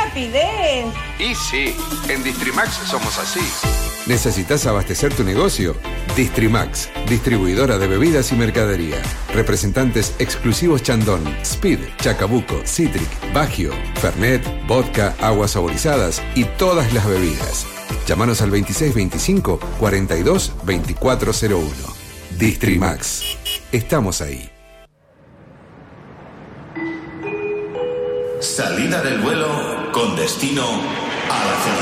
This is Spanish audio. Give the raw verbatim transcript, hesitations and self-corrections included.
rapidez! Y sí, en Distrimax somos así. ¿Necesitas abastecer tu negocio? Distrimax, distribuidora de bebidas y mercadería. Representantes exclusivos Chandon, Speed, Chacabuco, Citric, Bagio, Fernet, vodka, aguas saborizadas y todas las bebidas. Llámanos al veintiséis veinticinco, cuarenta y dos, veinticuatro cero uno. Distrimax. Estamos ahí. Salida del vuelo con destino a la felicidad.